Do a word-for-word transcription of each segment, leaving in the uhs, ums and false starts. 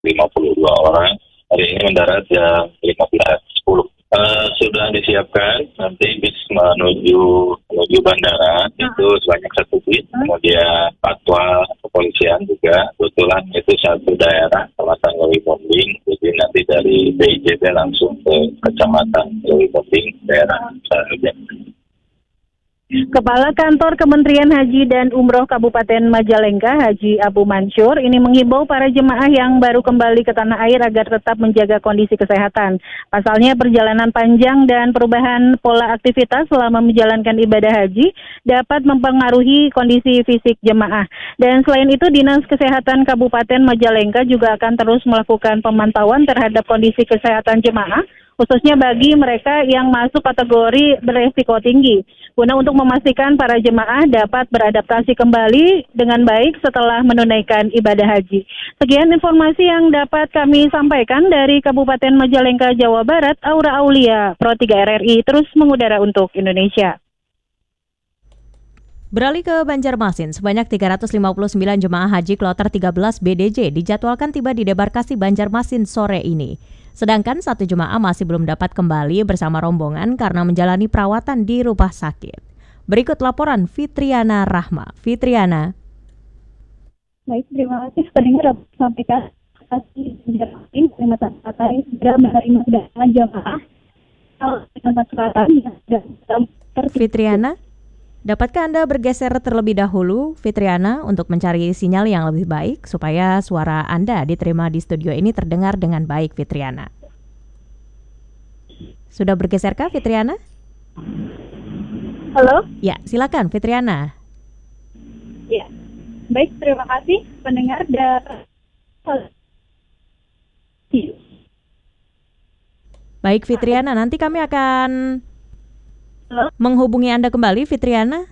lima puluh dua orang. Hari ini mendarat jam lima belas sepuluh. Uh, sudah disiapkan nanti bis menuju menuju bandara itu sebanyak satu bis, kemudian patwal kepolisian juga kebetulan itu satu daerah kawasan Lewi Bombing, jadi nanti dari B I J T langsung ke kecamatan Lewi Bombing daerah Sarjaya. Kepala Kantor Kementerian Haji dan Umroh Kabupaten Majalengka, Haji Abu Mansur, ini menghimbau para jemaah yang baru kembali ke tanah air agar tetap menjaga kondisi kesehatan. Pasalnya perjalanan panjang dan perubahan pola aktivitas selama menjalankan ibadah haji dapat mempengaruhi kondisi fisik jemaah. Dan selain itu, Dinas Kesehatan Kabupaten Majalengka juga akan terus melakukan pemantauan terhadap kondisi kesehatan jemaah, khususnya bagi mereka yang masuk kategori beresiko tinggi, guna untuk memastikan para jemaah dapat beradaptasi kembali dengan baik setelah menunaikan ibadah haji. Sekian informasi yang dapat kami sampaikan dari Kabupaten Majalengka, Jawa Barat. Aura Aulia, Pro tiga R R I, terus mengudara untuk Indonesia. Beralih ke Banjarmasin, sebanyak tiga ratus lima puluh sembilan jemaah haji kloter tiga belas B D J dijadwalkan tiba di debarkasi Banjarmasin sore ini. Sedangkan satu jemaah masih belum dapat kembali bersama rombongan karena menjalani perawatan di rumah sakit. Berikut laporan Fitriana Rahma. Fitriana. Baik, terima kasih. Pendengar dapat sampaikan kasih Banjarmasin terima kasih segera menerima kedatangan jemaah Kalimantan Selatan yang sudah Fitriana, dapatkah Anda bergeser terlebih dahulu, Fitriana, untuk mencari sinyal yang lebih baik supaya suara Anda diterima di studio ini terdengar dengan baik, Fitriana? Sudah bergeserkah, Fitriana? Halo? Ya, silakan, Fitriana. Ya, baik, terima kasih pendengar dan baik, Fitriana, nanti kami akan Halo? menghubungi Anda kembali, Fitriana,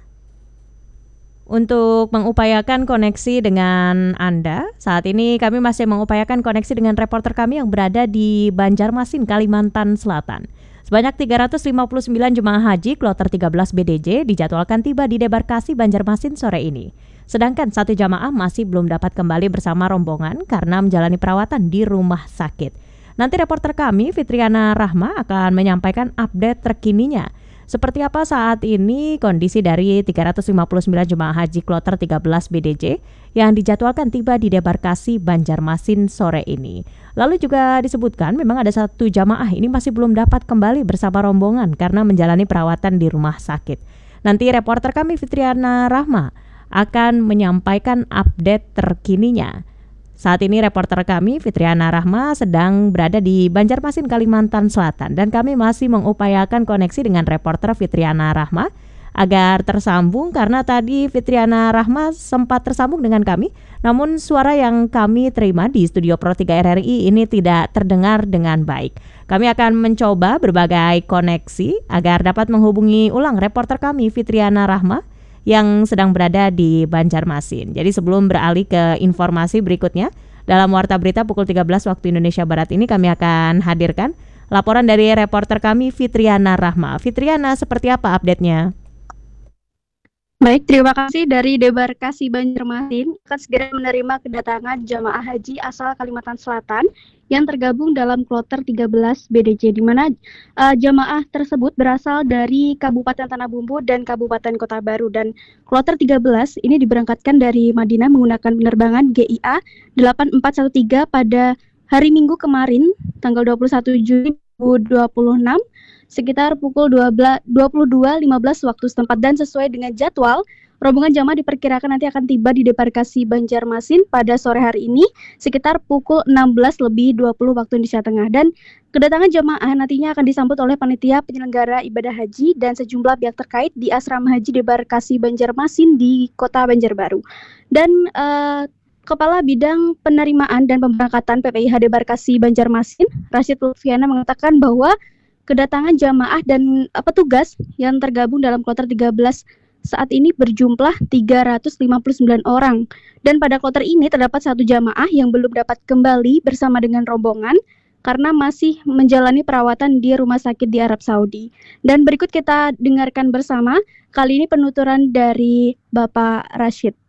untuk mengupayakan koneksi dengan Anda. Saat ini kami masih mengupayakan koneksi dengan reporter kami yang berada di Banjarmasin, Kalimantan Selatan. Sebanyak tiga ratus lima puluh sembilan jemaah haji kloter tiga belas B D J dijadwalkan tiba di debarkasi Banjarmasin sore ini. Sedangkan satu jemaah masih belum dapat kembali bersama rombongan karena menjalani perawatan di rumah sakit. Nanti reporter kami, Fitriana Rahma, akan menyampaikan update terkininya. Seperti apa saat ini kondisi dari tiga ratus lima puluh sembilan jemaah haji kloter tiga belas B D J yang dijadwalkan tiba di debarkasi Banjarmasin sore ini. Lalu juga disebutkan memang ada satu jamaah ini masih belum dapat kembali bersama rombongan karena menjalani perawatan di rumah sakit. Nanti reporter kami Fitriana Rahma akan menyampaikan update terkininya. Saat ini reporter kami Fitriana Rahma sedang berada di Banjarmasin, Kalimantan Selatan, dan kami masih mengupayakan koneksi dengan reporter Fitriana Rahma agar tersambung karena tadi Fitriana Rahma sempat tersambung dengan kami, namun suara yang kami terima di studio Pro tiga R R I ini tidak terdengar dengan baik. Kami akan mencoba berbagai koneksi agar dapat menghubungi ulang reporter kami Fitriana Rahma yang sedang berada di Banjarmasin. Jadi sebelum beralih ke informasi berikutnya, dalam Warta Berita pukul tiga belas waktu Indonesia Barat ini kami akan hadirkan laporan dari reporter kami Fitriana Rahma. Fitriana, seperti apa update-nya? Baik, terima kasih. Dari debarkasi Banjarmasin akan segera menerima kedatangan jamaah haji asal Kalimantan Selatan yang tergabung dalam kloter tiga belas B D J, di mana uh, jamaah tersebut berasal dari Kabupaten Tanah Bumbu dan Kabupaten Kota Baru. Dan kloter tiga belas ini diberangkatkan dari Madinah menggunakan penerbangan G I A delapan empat satu tiga pada hari Minggu kemarin, tanggal dua puluh satu Juli dua ribu dua puluh enam, sekitar pukul dua puluh dua lima belas waktu setempat, dan sesuai dengan jadwal rombongan jamaah diperkirakan nanti akan tiba di debarkasi Banjarmasin pada sore hari ini sekitar pukul enam belas lebih dua puluh waktu Indonesia Tengah. Dan kedatangan jamaah nantinya akan disambut oleh panitia penyelenggara ibadah haji dan sejumlah pihak terkait di asrama haji debarkasi Banjarmasin di Kota Banjarbaru. Dan uh, Kepala Bidang Penerimaan dan Pemberangkatan P P I H Debarkasi Banjarmasin, Rashid Lutfiana, mengatakan bahwa kedatangan jamaah dan uh, petugas yang tergabung dalam kloter tiga belas saat ini berjumlah tiga ratus lima puluh sembilan orang. Dan pada kloter ini terdapat satu jamaah yang belum dapat kembali bersama dengan rombongan karena masih menjalani perawatan di rumah sakit di Arab Saudi. Dan berikut kita dengarkan bersama kali ini penuturan dari Bapak Rashid.